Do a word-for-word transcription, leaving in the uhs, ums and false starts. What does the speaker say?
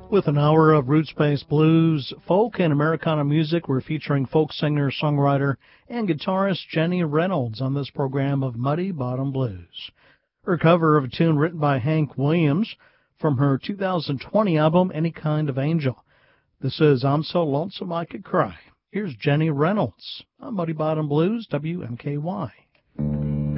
With an hour of roots-based blues, folk, and Americana music, we're featuring folk singer, songwriter, and guitarist Jenny Reynolds on this program of Muddy Bottom Blues. Her cover of a tune written by Hank Williams from her two thousand twenty album, Any Kind of Angel. This is I'm So Lonesome I Could Cry. Here's Jenny Reynolds on Muddy Bottom Blues, W M K Y.